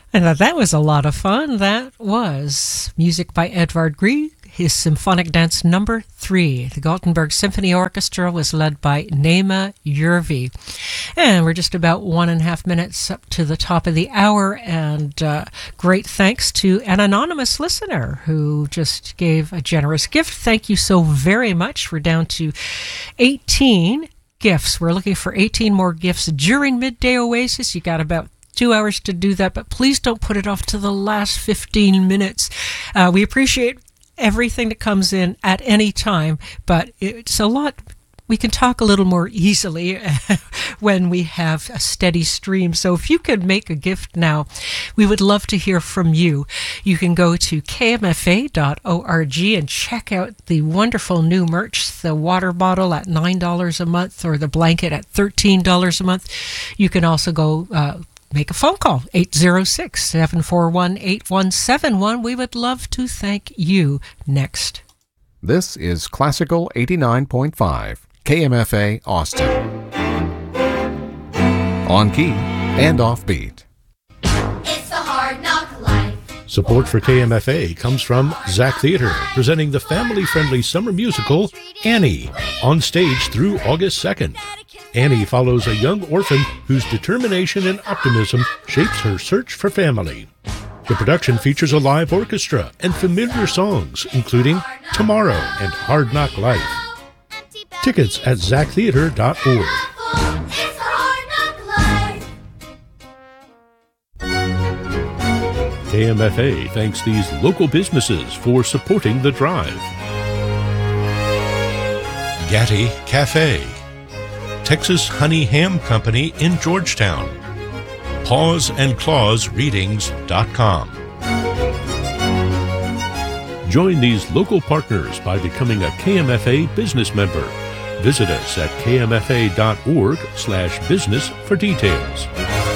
I thought that was a lot of fun. That was music by Edvard Grieg, his Symphonic Dance Number 3. The Gothenburg Symphony Orchestra was led by Nema Järvi. And we're just about 1.5 minutes up to the top of the hour, and great thanks to an anonymous listener who just gave a generous gift. Thank you so very much. We're down to 18 gifts. We're looking for 18 more gifts during Midday Oasis. You got about 2 hours to do that, but please don't put it off to the last 15 minutes. We appreciate everything that comes in at any time, but it's a lot. We can talk a little more easily when we have a steady stream. So if you could make a gift now, we would love to hear from you. You can go to kmfa.org and check out the wonderful new merch, the water bottle at $9 a month or the blanket at $13 a month. You can also go make a phone call, 806-741-8171. We would love to thank you. Next. This is Classical 89.5, KMFA Austin. On key and offbeat. It's the Hard Knock Life. Support for KMFA comes from Zach Theater, presenting the family-friendly summer musical, Annie, on stage through August 2nd. Annie follows a young orphan whose determination and optimism shapes her search for family. The production features a live orchestra and familiar songs, including Tomorrow and Hard Knock Life. Tickets at zachtheater.org. KMFA thanks these local businesses for supporting the drive. Gatty Cafe, Texas Honey Ham Company in Georgetown, pawsandclawsreadings.com. Join these local partners by becoming a KMFA business member. Visit us at kmfa.org/business for details.